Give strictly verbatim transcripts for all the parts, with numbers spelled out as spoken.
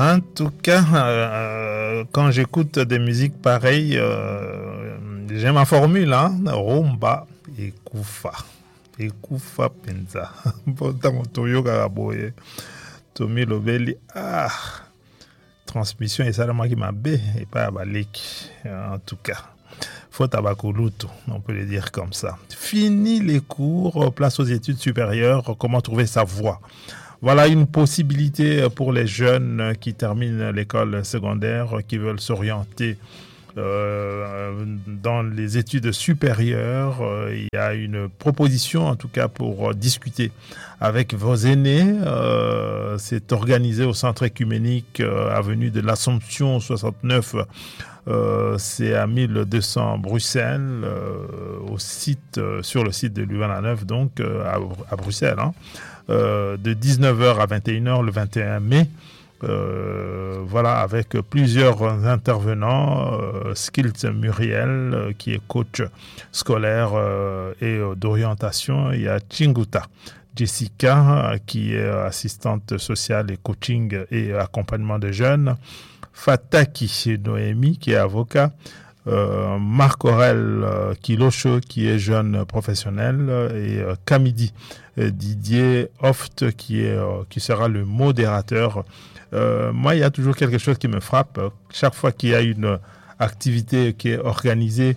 En tout cas, euh, quand j'écoute des musiques pareilles, euh, j'ai ma formule, hein, rumba et kufa. Et kufa penza. Pourtant, Toyo Garaboye, Tomi Lobeli, ah, transmission et ça, le qui m'a bé, et pas à Balik, en tout cas. Faut tabakoluto, on peut le dire comme ça. Fini les cours, place aux études supérieures, comment trouver sa voie. Voilà une possibilité pour les jeunes qui terminent l'école secondaire, qui veulent s'orienter euh, dans les études supérieures. Il y a une proposition, en tout cas, pour discuter avec vos aînés. Euh, c'est organisé au centre écuménique euh, avenue de l'Assomption soixante-neuf. Euh, c'est à mille deux cents Bruxelles, euh, au site, euh, sur le site de l'U N A neuf, donc euh, à, à Bruxelles, hein. Euh, de dix-neuf heures à vingt et une heures le vingt et un mai. Euh, voilà, avec plusieurs intervenants. Euh, Skilt Muriel, euh, qui est coach scolaire euh, et euh, d'orientation. Il y a Chinguta Jessica, euh, qui est assistante sociale et coaching et accompagnement de jeunes. Fataki Noémie, qui est avocat. Euh, Marc Aurel euh, Kilocho, qui est jeune professionnel, et euh, Kamidi euh, Didier Hoft, qui, est, euh, qui sera le modérateur. Euh, moi, il y a toujours quelque chose qui me frappe. Chaque fois qu'il y a une activité qui est organisée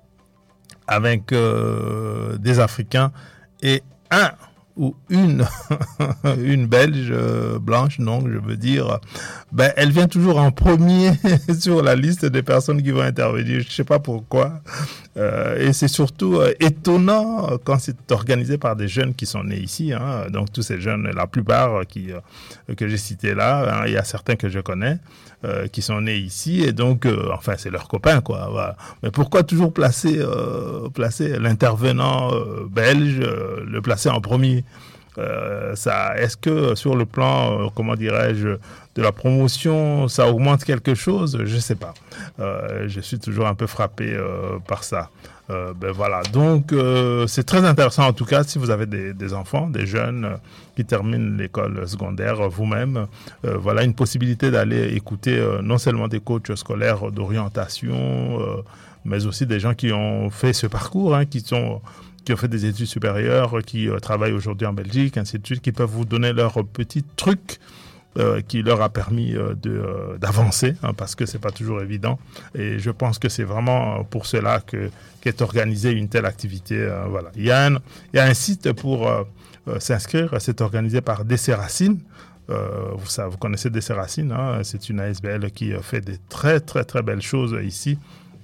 avec euh, des Africains et un ou une, une Belge euh, blanche, non, je veux dire, ben, elle vient toujours en premier sur la liste des personnes qui vont intervenir. Je ne sais pas pourquoi. Euh, et c'est surtout euh, étonnant quand c'est organisé par des jeunes qui sont nés ici. Hein. Donc tous ces jeunes, la plupart qui, euh, que j'ai cités là, hein, il y a certains que je connais euh, qui sont nés ici. Et donc, euh, enfin, c'est leurs copains, quoi. Voilà. Mais pourquoi toujours placer, euh, placer l'intervenant euh, belge, euh, le placer en premier? Euh, ça, est-ce que sur le plan, euh, comment dirais-je, de la promotion, ça augmente quelque chose? Je ne sais pas. Euh, je suis toujours un peu frappé euh, par ça. Euh, ben voilà. Donc, euh, c'est très intéressant en tout cas si vous avez des, des enfants, des jeunes euh, qui terminent l'école secondaire vous-même. Euh, voilà une possibilité d'aller écouter euh, non seulement des coachs scolaires d'orientation, euh, mais aussi des gens qui ont fait ce parcours, hein, qui sont qui ont fait des études supérieures, qui euh, travaillent aujourd'hui en Belgique, ainsi de suite, qui peuvent vous donner leurs petits trucs euh, qui leur a permis euh, de, euh, d'avancer, hein, parce que c'est pas toujours évident. Et je pense que c'est vraiment pour cela que, qu'est organisée une telle activité. Euh, voilà. Il y a un, il y a un site pour euh, euh, s'inscrire, c'est organisé par D C Racine. Euh, vous, ça, vous connaissez D C Racine, hein, c'est une A S B L qui fait des très très très belles choses ici.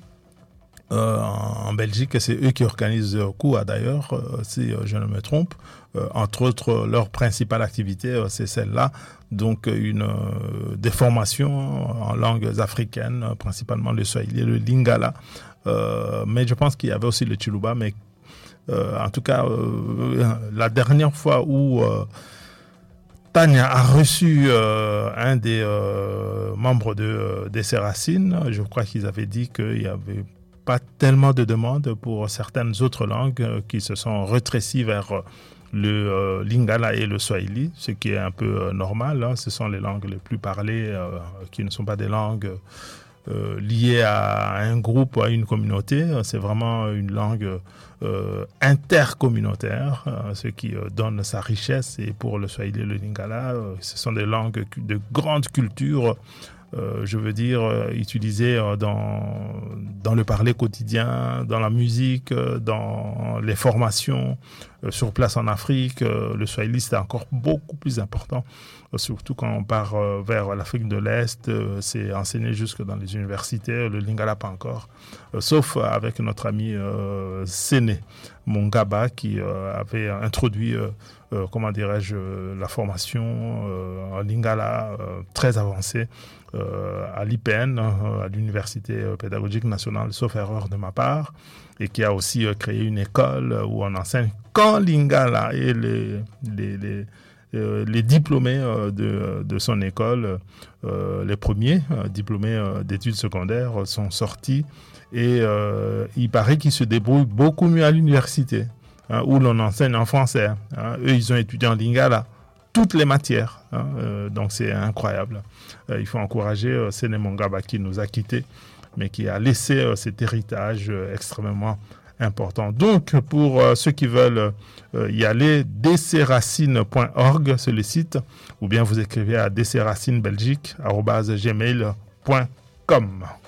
Euh, en Belgique, c'est eux qui organisent le coup, d'ailleurs, euh, si euh, je ne me trompe. Euh, entre autres, leur principale activité, euh, c'est celle-là. Donc, une, euh, des formations en langues africaines, euh, principalement le swahili et le lingala. Euh, mais je pense qu'il y avait aussi le chiluba. Mais euh, en tout cas, euh, la dernière fois où euh, Tania a reçu euh, un des euh, membres de euh, D C Racine, je crois qu'ils avaient dit qu'il y avait pas tellement de demandes pour certaines autres langues euh, qui se sont rétrécies vers euh, le euh, lingala et le swahili, ce qui est un peu euh, normal. Hein. Ce sont les langues les plus parlées, euh, qui ne sont pas des langues euh, liées à un groupe ou à une communauté. C'est vraiment une langue euh, intercommunautaire, euh, ce qui euh, donne sa richesse. Et pour le swahili et le lingala, euh, ce sont des langues de grande culture. Euh, je veux dire, euh, utilisé euh, dans, dans le parler quotidien, dans la musique, euh, dans les formations, euh, sur place en Afrique. Euh, le swahili, c'est encore beaucoup plus important, euh, surtout quand on part euh, vers l'Afrique de l'Est. Euh, c'est enseigné jusque dans les universités, le lingala pas encore, euh, sauf avec notre ami euh, Séné Mongaba qui euh, avait introduit, euh, euh, comment dirais-je, la formation euh, en lingala euh, très avancée. Euh, à l'I P N, euh, à l'Université pédagogique nationale, sauf erreur de ma part, et qui a aussi euh, créé une école où on enseigne qu'en lingala, et les, les, les, euh, les diplômés euh, de, de son école, euh, les premiers euh, diplômés euh, d'études secondaires sont sortis, et euh, il paraît qu'ils se débrouillent beaucoup mieux à l'université, hein, où l'on enseigne en français. Hein. Eux, ils ont étudié en lingala. toutes les matières. Hein, euh, donc c'est incroyable. Euh, il faut encourager euh, Séné Mongaba qui nous a quittés, mais qui a laissé euh, cet héritage euh, extrêmement important. Donc pour euh, ceux qui veulent euh, y aller, d c racine point org, c'est le site, ou bien vous écrivez à d c racine belgique arobase gmail point com.